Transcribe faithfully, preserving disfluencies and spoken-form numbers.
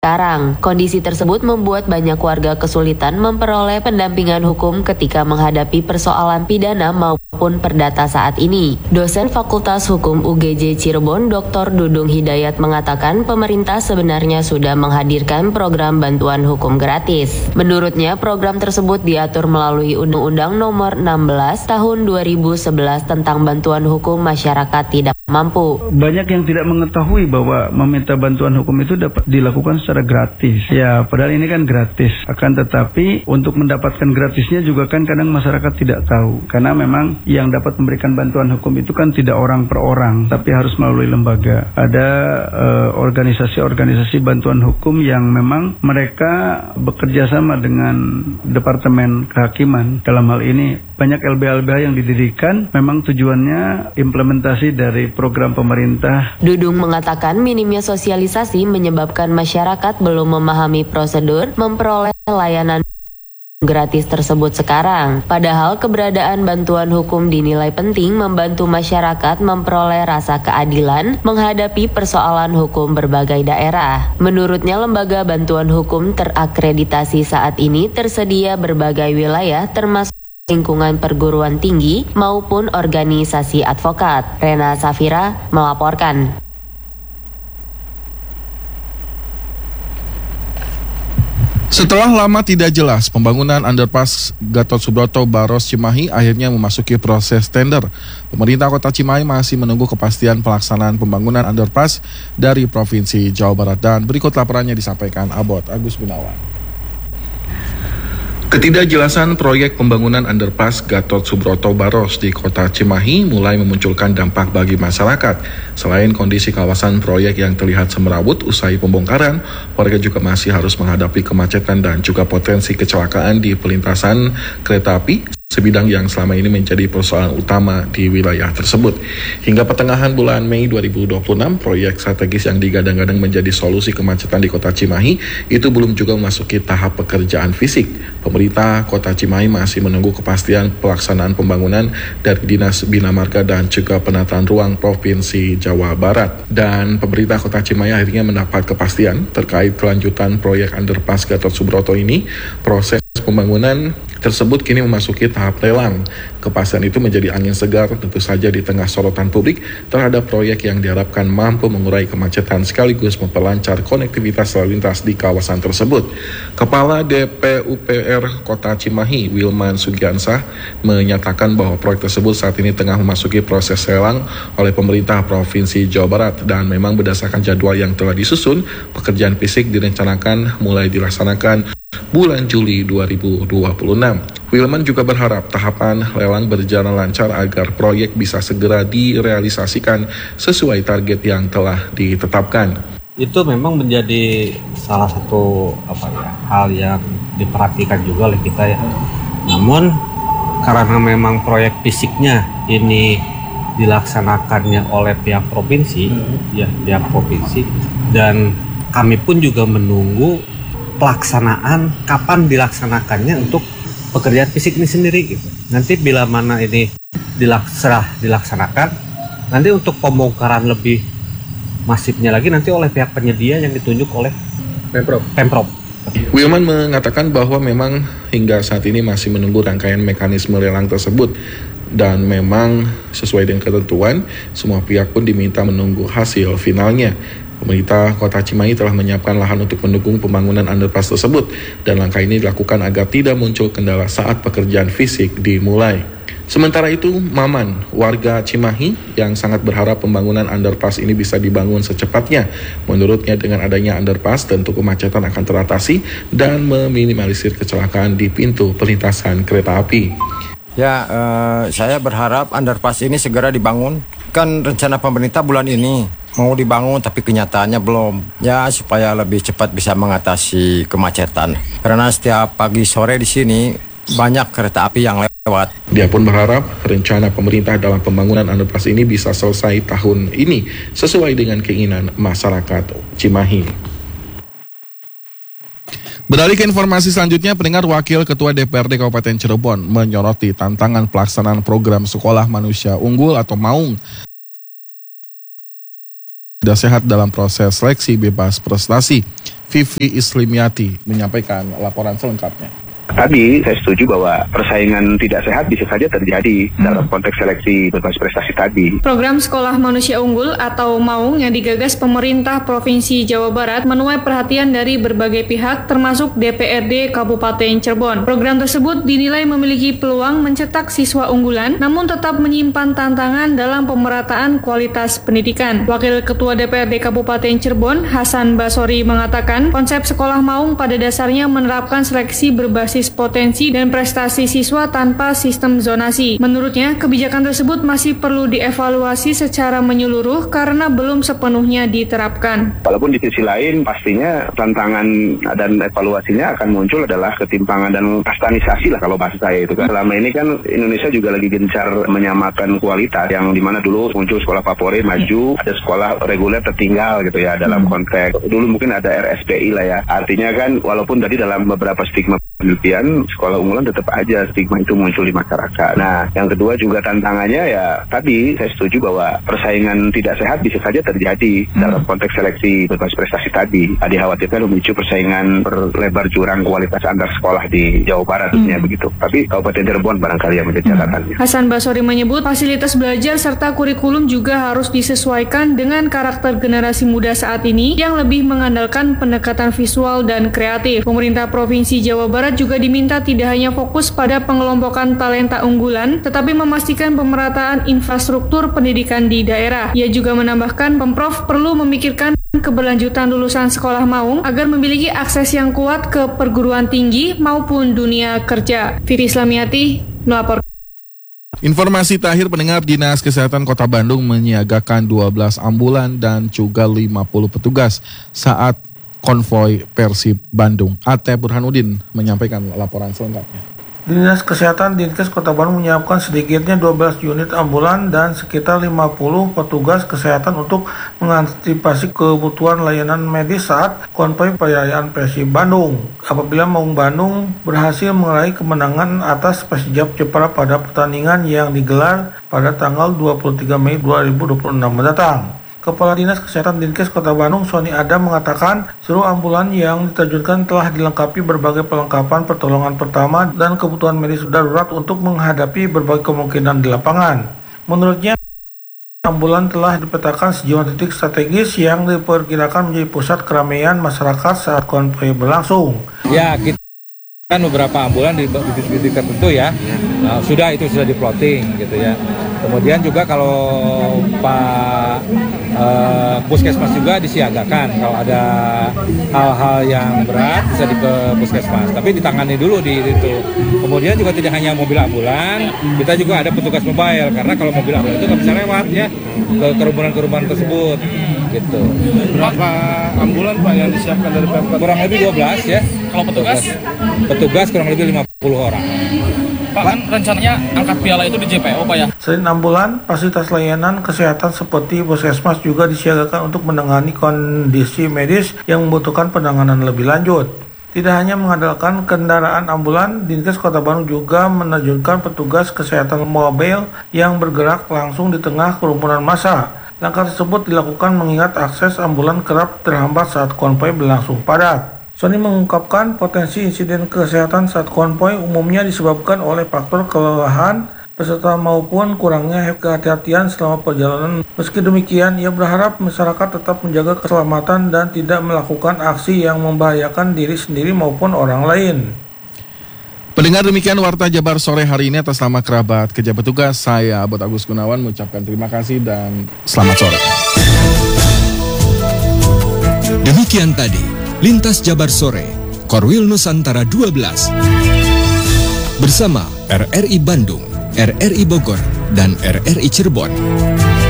sekarang. Kondisi tersebut membuat banyak warga kesulitan memperoleh pendampingan hukum ketika menghadapi persoalan pidana maupun perdata saat ini. Dosen Fakultas Hukum U G J Cirebon, Doktor Dudung Hidayat mengatakan pemerintah sebenarnya sudah menghadirkan program bantuan hukum gratis. Menurutnya, program tersebut diatur melalui Undang-Undang Nomor enam belas Tahun dua ribu sebelas tentang bantuan hukum masyarakat tidak mampu. Banyak yang tidak mengetahui bahwa meminta bantuan hukum itu dapat dilakukan secara gratis. Ya, padahal ini kan gratis. Akan tetapi untuk mendapatkan gratisnya juga kan kadang masyarakat tidak tahu. Karena memang yang dapat memberikan bantuan hukum itu kan tidak orang per orang, tapi harus melalui lembaga. Ada eh, organisasi-organisasi bantuan hukum yang memang mereka bekerja sama dengan Departemen Kehakiman. Dalam hal ini banyak L B H L B H yang didirikan memang tujuannya implementasi dari program pemerintah. Dudung mengatakan minimnya sosialisasi menyebabkan masyarakat belum memahami prosedur memperoleh layanan gratis tersebut sekarang. Padahal keberadaan bantuan hukum dinilai penting membantu masyarakat memperoleh rasa keadilan menghadapi persoalan hukum berbagai daerah. Menurutnya, lembaga bantuan hukum terakreditasi saat ini tersedia berbagai wilayah termasuk lingkungan perguruan tinggi maupun organisasi advokat. Rena Safira melaporkan. Setelah lama tidak jelas, pembangunan underpass Gatot Subroto Baros Cimahi akhirnya memasuki proses tender. Pemerintah Kota Cimahi masih menunggu kepastian pelaksanaan pembangunan underpass dari Provinsi Jawa Barat, dan berikut laporannya disampaikan Abot Agus Gunawan. Ketidakjelasan proyek pembangunan underpass Gatot Subroto Baros di Kota Cimahi mulai memunculkan dampak bagi masyarakat. Selain kondisi kawasan proyek yang terlihat semerawut usai pembongkaran, warga juga masih harus menghadapi kemacetan dan juga potensi kecelakaan di pelintasan kereta api, sebidang yang selama ini menjadi persoalan utama di wilayah tersebut. Hingga pertengahan bulan Mei dua ribu dua puluh enam, proyek strategis yang digadang-gadang menjadi solusi kemacetan di Kota Cimahi itu belum juga memasuki tahap pekerjaan fisik. Pemerintah Kota Cimahi masih menunggu kepastian pelaksanaan pembangunan dari Dinas Bina Marga dan juga Penataan Ruang Provinsi Jawa Barat. Dan pemerintah Kota Cimahi akhirnya mendapat kepastian terkait kelanjutan proyek underpass Gatot Subroto ini. Proses pembangunan tersebut kini memasuki tahap lelang. Kepastian itu menjadi angin segar tentu saja di tengah sorotan publik terhadap proyek yang diharapkan mampu mengurai kemacetan sekaligus memperlancar konektivitas lalu lintas di kawasan tersebut. Kepala D P U P R Kota Cimahi, Wilman Sugiansah, menyatakan bahwa proyek tersebut saat ini tengah memasuki proses lelang oleh pemerintah Provinsi Jawa Barat, dan memang berdasarkan jadwal yang telah disusun, pekerjaan fisik direncanakan mulai dilaksanakan bulan Juli dua ribu dua puluh enam. Wilman juga berharap tahapan lelang berjalan lancar agar proyek bisa segera direalisasikan sesuai target yang telah ditetapkan. Itu memang menjadi salah satu apa ya, hal yang diperhatikan juga oleh kita ya. Namun karena memang proyek fisiknya ini dilaksanakannya oleh pihak provinsi, hmm. ya pihak provinsi, dan kami pun juga menunggu pelaksanaan kapan dilaksanakannya untuk pekerjaan fisik ini sendiri gitu. Nanti bila mana ini dilakserah dilaksanakan, nanti untuk pembongkaran lebih masifnya lagi nanti oleh pihak penyedia yang ditunjuk oleh Pemprov. Pemprov. Wilman mengatakan bahwa memang hingga saat ini masih menunggu rangkaian mekanisme lelang tersebut, dan memang sesuai dengan ketentuan semua pihak pun diminta menunggu hasil finalnya. Pemerintah Kota Cimahi telah menyiapkan lahan untuk mendukung pembangunan underpass tersebut, dan langkah ini dilakukan agar tidak muncul kendala saat pekerjaan fisik dimulai. Sementara itu, Maman, warga Cimahi yang sangat berharap pembangunan underpass ini bisa dibangun secepatnya. Menurutnya dengan adanya underpass tentu kemacetan akan teratasi dan meminimalisir kecelakaan di pintu perlintasan kereta api. Ya, eh, saya berharap underpass ini segera dibangun. Kan rencana pemerintah bulan ini mau dibangun, tapi kenyataannya belum. Ya, supaya lebih cepat bisa mengatasi kemacetan. Karena setiap pagi sore di sini banyak kereta api yang lewat. Dia pun berharap rencana pemerintah dalam pembangunan underpass ini bisa selesai tahun ini sesuai dengan keinginan masyarakat Cimahi. Beralih ke informasi selanjutnya, pendengar, Wakil Ketua D P R D Kabupaten Cirebon menyoroti tantangan pelaksanaan program Sekolah Manusia Unggul atau MAUNG tidak sehat dalam proses seleksi bebas prestasi. Vivi Islimiati menyampaikan laporan selengkapnya. Tadi saya setuju bahwa persaingan tidak sehat bisa saja terjadi hmm. dalam konteks seleksi berbasis prestasi tadi. Program Sekolah Manusia Unggul atau MAUNG yang digagas pemerintah Provinsi Jawa Barat menuai perhatian dari berbagai pihak termasuk D P R D Kabupaten Cirebon. Program tersebut dinilai memiliki peluang mencetak siswa unggulan namun tetap menyimpan tantangan dalam pemerataan kualitas pendidikan. Wakil Ketua D P R D Kabupaten Cirebon, Hasan Basori mengatakan konsep sekolah MAUNG pada dasarnya menerapkan seleksi berbasis potensi dan prestasi siswa tanpa sistem zonasi. Menurutnya, kebijakan tersebut masih perlu dievaluasi secara menyeluruh karena belum sepenuhnya diterapkan. Walaupun di sisi lain, pastinya tantangan dan evaluasinya akan muncul adalah ketimpangan dan kastanisasi lah kalau bahasa saya itu kan. Selama ini kan Indonesia juga lagi gencar menyamakan kualitas yang dimana dulu muncul sekolah favorit maju, ada sekolah reguler tertinggal gitu ya dalam konteks. Dulu mungkin ada R S P I lah ya. Artinya kan walaupun tadi dalam beberapa stigma penelitian sekolah unggulan tetap aja stigma itu muncul di masyarakat. Nah, yang kedua juga tantangannya ya tadi saya setuju bahwa persaingan tidak sehat bisa saja terjadi hmm. dalam konteks seleksi berbasis prestasi tadi. Dikhawatirkan memicu persaingan berlebar jurang kualitas antar sekolah di Jawa Barat tentunya hmm. begitu. Tapi Kabupaten Cirebon barangkali yang menjadi catatannya. Hmm. Hasan Basori menyebut fasilitas belajar serta kurikulum juga harus disesuaikan dengan karakter generasi muda saat ini yang lebih mengandalkan pendekatan visual dan kreatif. Pemerintah Provinsi Jawa Barat juga diminta tidak hanya fokus pada pengelompokan talenta unggulan, tetapi memastikan pemerataan infrastruktur pendidikan di daerah. Ia juga menambahkan Pemprov perlu memikirkan keberlanjutan lulusan sekolah MAUNG agar memiliki akses yang kuat ke perguruan tinggi maupun dunia kerja. Vivi Islamiati melaporkan. Informasi terakhir, pendengar, Dinas Kesehatan Kota Bandung menyiagakan dua belas ambulan dan juga lima puluh petugas saat konvoi Persib Bandung. Ate Burhanuddin menyampaikan laporan selengkapnya. Dinas Kesehatan Dinkes Kota Bandung menyiapkan sedikitnya dua belas unit ambulan dan sekitar lima puluh petugas kesehatan untuk mengantisipasi kebutuhan layanan medis saat konvoi perayaan Persib Bandung. Apabila MAUNG Bandung berhasil meraih kemenangan atas Persijap Jepara pada pertandingan yang digelar pada tanggal dua puluh tiga Mei dua ribu dua puluh enam mendatang. Kepala Dinas Kesehatan Dinkes Kota Bandung, Sony Adam, mengatakan seluruh ambulan yang diterjunkan telah dilengkapi berbagai perlengkapan pertolongan pertama dan kebutuhan medis darurat untuk menghadapi berbagai kemungkinan di lapangan. Menurutnya, ambulan telah dipetakan sejumlah titik strategis yang diperkirakan menjadi pusat keramaian masyarakat saat konvoi berlangsung. Ya, kita kan beberapa ambulan di titik tertentu ya, nah, sudah itu sudah di-plotting gitu ya. Kemudian juga kalau Pak eh, Puskesmas juga disiagakan kalau ada hal-hal yang berat bisa di ke Puskesmas, tapi ditangani dulu di itu. Kemudian juga tidak hanya mobil ambulan, kita juga ada petugas mobile karena kalau mobil ambulan itu nggak bisa lewat ya ke kerumunan-kerumunan tersebut gitu. Berapa ambulan Pak yang disiapkan dari Pemkot? Kurang lebih dua belas ya. Kalau petugas? Petugas kurang lebih lima puluh orang. Pak, kan rencananya angkat piala itu di J P O Pak ya? Selain ambulan, fasilitas layanan kesehatan seperti Puskesmas juga disiagakan untuk menangani kondisi medis yang membutuhkan penanganan lebih lanjut. Tidak hanya mengandalkan kendaraan ambulan, Dinkes Kota Bandung juga menerjunkan petugas kesehatan mobil yang bergerak langsung di tengah kerumunan massa. Langkah tersebut dilakukan mengingat akses ambulan kerap terhambat saat konvoi berlangsung padat. Sony mengungkapkan potensi insiden kesehatan saat konvoi umumnya disebabkan oleh faktor kelelahan peserta maupun kurangnya kehati-hatian selama perjalanan. Meski demikian, ia berharap masyarakat tetap menjaga keselamatan dan tidak melakukan aksi yang membahayakan diri sendiri maupun orang lain. Pendengar, demikian Warta Jabar sore hari ini. Atas nama kerabat kerja petugas, saya Abot Agus Gunawan mengucapkan terima kasih dan selamat sore. Demikian tadi Lintas Jabar Sore, Korwil Nusantara dua belas. Bersama R R I Bandung, R R I Bogor, dan R R I Cirebon.